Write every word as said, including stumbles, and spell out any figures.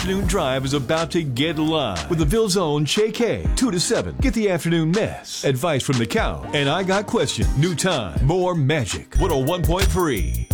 afternoon drive is about to get live with the Ville's own Shay K. two to seven. Get the afternoon mess. Advice from the cow. And I got questions. New time. More magic. one oh one point three.